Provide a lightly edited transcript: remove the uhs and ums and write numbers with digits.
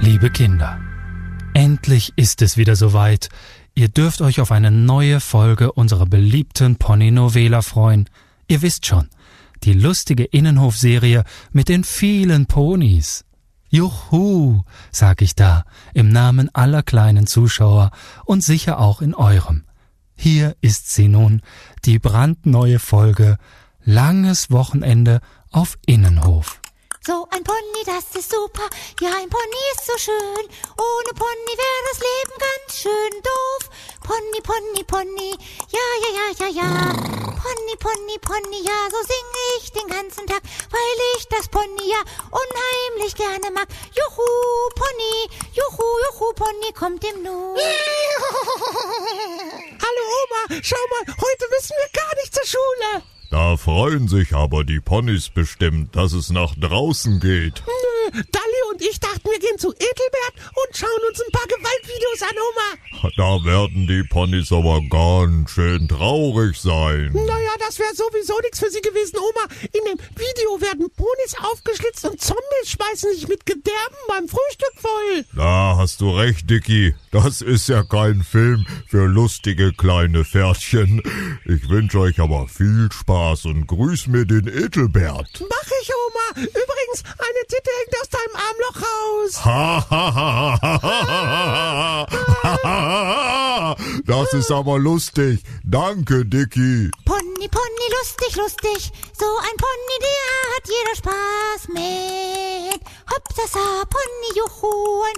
Liebe Kinder, endlich ist es wieder soweit. Ihr dürft euch auf eine neue Folge unserer beliebten Pony-Novela freuen. Ihr wisst schon, die lustige Innenhofserie mit den vielen Ponys. Juhu, sag ich da, im Namen aller kleinen Zuschauer und sicher auch in eurem. Hier ist sie nun, die brandneue Folge Langes Wochenende auf Innenhof. So ein Pony, das ist super, ja ein Pony ist so schön, ohne Pony wäre das Leben ganz schön doof. Pony, Pony, Pony, ja. Pony, Pony, Pony, ja, so singe ich den ganzen Tag, weil ich das Pony ja unheimlich gerne mag. Juhu, Pony kommt im Nu. Hallo Oma, schau mal, heute müssen wir gar nicht zur Schule. Da freuen sich aber die Ponys bestimmt, dass es nach draußen geht. Nö, Dalli und ich dachten, wir gehen zu Edelbert und schauen uns ein paar Gewaltvideos an, Oma. Da werden die Ponys aber ganz schön traurig sein. Naja, das wäre sowieso nichts für sie gewesen, Oma. In dem Video werden Ponys aufgeschlitzt und Zombies schmeißen sich mit Gedärmen beim Frühstück voll. Da hast du recht, Dicky. Das ist ja kein Film für lustige kleine Pferdchen. Ich wünsche euch aber viel Spaß und grüß mir den Edelbert. Mach ich, Oma. Übrigens, eine Titte hängt aus deinem Armloch raus. Das ist aber lustig. Danke, Dicky. Pony, Pony, lustig, so ein Pony, der hat jeder Spaß mit. Hopp, Pony, juhu, ein